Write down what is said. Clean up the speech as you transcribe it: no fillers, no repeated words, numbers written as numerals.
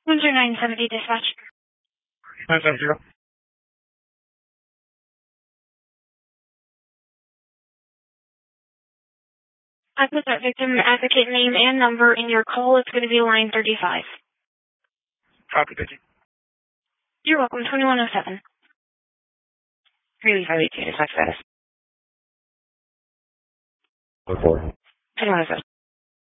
Windsor 970 dispatch. 970. I put that victim advocate name and number in your call. It's going to be line 35. Copy, thank you. You're welcome. 2107. Greeley 582, dispatch status. Look forward. 2107.